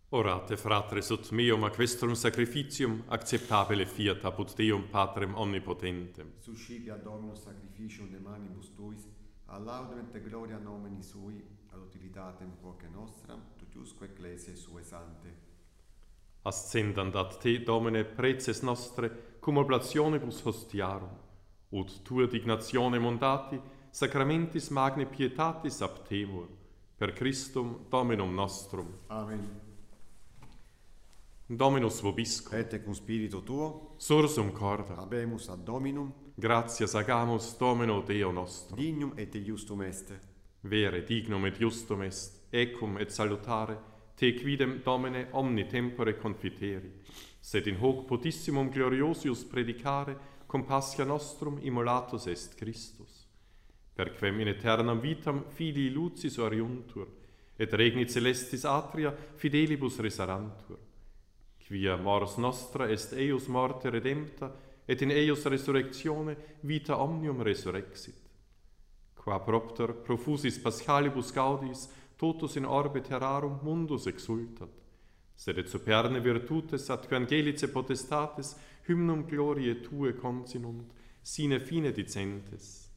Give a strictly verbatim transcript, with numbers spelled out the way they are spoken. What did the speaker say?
Orate, fratres, ut meum a questrum sacrificium acceptabile fiat apud Deum Patrem omnipotentem. Suscipia Dominus sacrificium de manibus tuis, a laudem et gloria nomini sui, ad utilitatem quoque nostram, tuiusque ecclesiae sue sante. Ascendant ad te, Domine, preces nostre, cum oblationibus hostiarum, ut tua dignatione mondati, sacramentis magni pietatis aptemur, per Christum Dominum nostrum. Amen. Dominus vobiscum, Et cum spiritu tuo, sursum corda, habemus ad Dominum, gratias agamus Domino Deo nostro. dignum et iustum est. Vere dignum et justum est, ecum et salutare, te quidem Domine omni tempore confiteri, sed in hoc potissimum gloriosius predicare, compassia nostrum immolatus est Christus. Perquem in aeternam vitam filii lucis oriuntur, et regni celestis atria fidelibus resarantur. Quia mors nostra est eius morte redempta, et in eius resurrectione vita omnium resurrexit. Qua propter profusis paschalibus gaudis, totus in orbe terrarum mundus exultat, sed et superne virtutes atque angelice potestates hymnum gloriae tue consinunt, sine fine dicentes.